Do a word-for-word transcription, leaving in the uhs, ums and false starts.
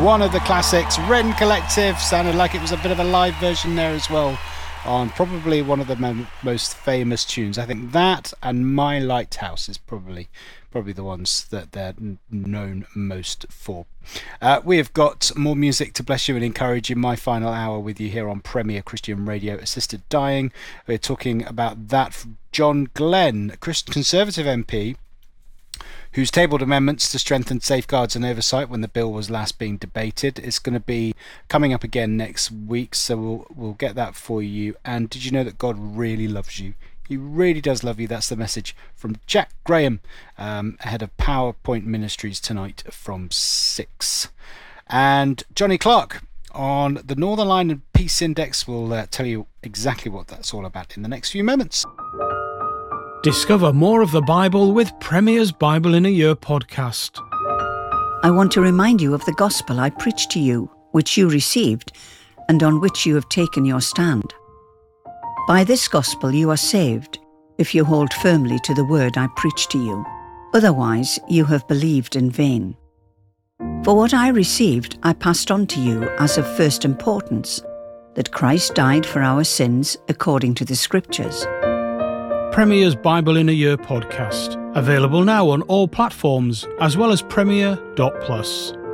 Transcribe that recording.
one of the classics. Wren Collective, sounded like it was a bit of a live version there as well, on probably one of the mo- most famous tunes. I think that and My Lighthouse is probably probably the ones that they're known most for. Uh, we have got more music to bless you and encourage you. My final hour with you here on Premier Christian Radio. Assisted dying. We're talking about that from John Glenn, Christian Conservative M P, who's tabled amendments to strengthen safeguards and oversight when the bill was last being debated. It's going to be coming up again next week, so we'll we'll get that for you. And did you know that God really loves you? He really does love you. That's the message from Jack Graham, um, ahead of PowerPoint Ministries tonight from six. And Johnny Clark on the Northern Line and Peace Index will uh, tell you exactly what that's all about in the next few moments. Discover more of the Bible with Premier's Bible in a Year podcast. I want to remind you of the gospel I preached to you, which you received, and on which you have taken your stand. By this gospel you are saved, if you hold firmly to the word I preached to you. Otherwise you have believed in vain. For what I received I passed on to you as of first importance, that Christ died for our sins according to the Scriptures. Premier's Bible in a Year podcast, available now on all platforms as well as premier dot plus.